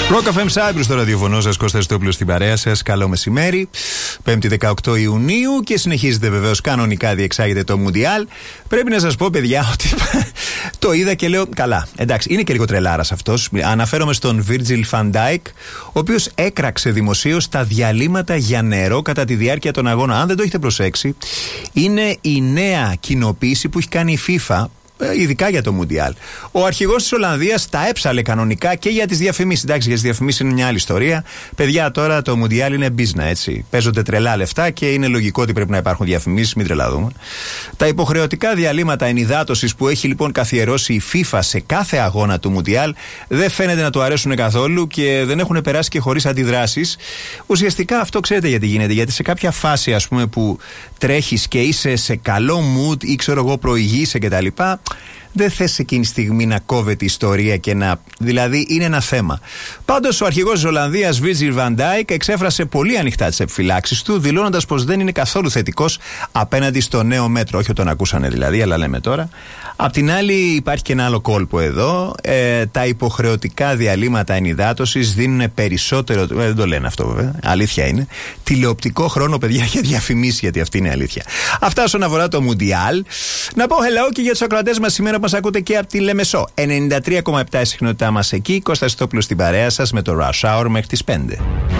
Rock FM Cyprus στο ραδιοφωνό σας, Κώστας Στόπουλος στην παρέα σας. Καλό μεσημέρι. 5η 18 Ιουνίου και συνεχίζεται βεβαίως κανονικά, διεξάγεται το Μουντιάλ. Πρέπει να σας πω, παιδιά, ότι το είδα και λέω καλά. Εντάξει, είναι και λίγο τρελάρας αυτός. Αναφέρομαι στον Virgil van Dijk, ο οποίος έκραξε δημοσίως τα διαλύματα για νερό κατά τη διάρκεια των αγώνων. Αν δεν το έχετε προσέξει, είναι η νέα κοινοποίηση που έχει κάνει η FIFA, ειδικά για το Μουντιάλ. Ο αρχηγός της Ολλανδίας τα έψαλε κανονικά και για τις διαφημίσεις. Εντάξει, για τις διαφημίσεις είναι μια άλλη ιστορία. Παιδιά, τώρα το Μουντιάλ είναι business, έτσι. Παίζονται τρελά λεφτά και είναι λογικό ότι πρέπει να υπάρχουν διαφημίσεις, μην τρελαδούμε. Τα υποχρεωτικά διαλύματα ενυδάτωσης που έχει λοιπόν καθιερώσει η FIFA σε κάθε αγώνα του Μουντιάλ δεν φαίνεται να του αρέσουν καθόλου και δεν έχουν περάσει και χωρίς αντιδράσεις. Ουσιαστικά αυτό ξέρετε γιατί γίνεται. Γιατί σε κάποια φάση, ας πούμε, που τρέχεις και είσαι σε καλό mood ή ξέρω εγώ προηγείσαι κτλ., δεν θες εκείνη τη στιγμή να κόβεται η ιστορία και να. Δηλαδή είναι ένα θέμα. Πάντως ο αρχηγός της Ολλανδίας, Virgil van Dijk, εξέφρασε πολύ ανοιχτά τις επιφυλάξεις του, δηλώνοντας πως δεν είναι καθόλου θετικός απέναντι στο νέο μέτρο. Όχι ότι τον ακούσανε δηλαδή, αλλά λέμε τώρα. Απ' την άλλη, υπάρχει και ένα άλλο κόλπο εδώ. Τα υποχρεωτικά διαλύματα ενυδάτωσης δίνουν περισσότερο. Δεν το λένε αυτό βέβαια. Αλήθεια είναι. Τηλεοπτικό χρόνο, παιδιά, για διαφημίσεις, γιατί αυτή είναι αλήθεια. Αυτά όσον αφορά το Μουντιάλ. Να πω hello και για τους ακροατές μας σήμερα που μας ακούτε και από τη Λεμεσό. 93,7 η συχνότητά μας εκεί. Κώστας Στόπουλος στην παρέα σας με το Rush Hour μέχρι τις 5.